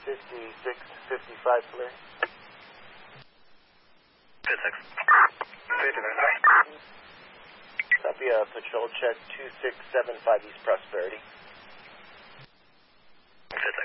5655 clear. 56. Copy, patrol check 2675 East Prosperity. 56.